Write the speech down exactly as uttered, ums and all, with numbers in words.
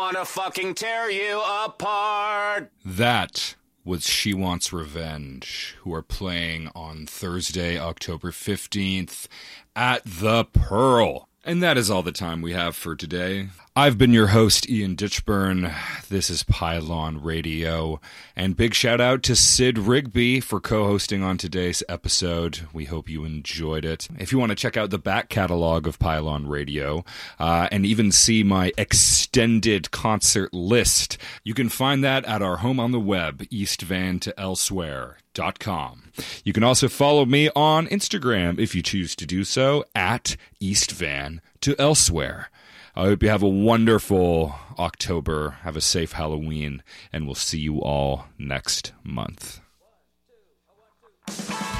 wanna fucking tear you apart. That was She Wants Revenge, who are playing on Thursday, October fifteenth at the Pearl. And that is all the time we have for today. I've been your host, Ian Ditchburn. This is Pylon Radio. And big shout out to Sid Rigby for co-hosting on today's episode. We hope you enjoyed it. If you want to check out the back catalog of Pylon Radio uh, and even see my extended concert list, you can find that at our home on the web, east van to elsewhere dot com. You can also follow me on Instagram if you choose to do so, at eastvan to elsewhere. I hope you have a wonderful October, have a safe Halloween, and we'll see you all next month. One, two, one, two.